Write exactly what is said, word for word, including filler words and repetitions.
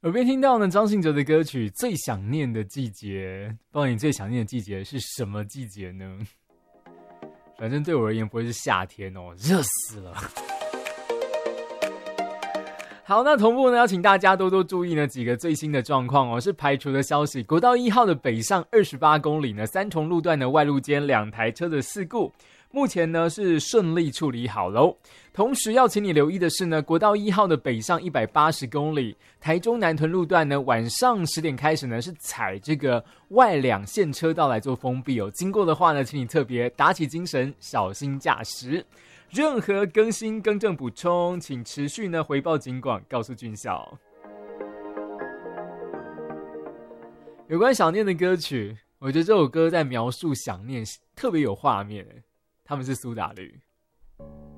耳边听到呢张信哲的歌曲《最想念的季节》，不知道你最想念的季节是什么季节呢？反正对我而言不会是夏天哦，热死了。好，那同步呢要请大家多多注意呢几个最新的状况哦，是排除的消息。国道一号的北上二十八公里呢，三重路段的外路间两台车的事故，目前呢是顺利处理好喽。同时要请你留意的是呢，国道一号的北上一百八十公里，台中南屯路段呢，晚上十点开始呢是采这个外两线车道来做封闭哦。经过的话呢，请你特别打起精神，小心驾驶。任何更新、更正、补充，请持续呢回报警广，告诉军校。有关想念的歌曲，我觉得这首歌在描述想念特别有画面。他们是苏打绿。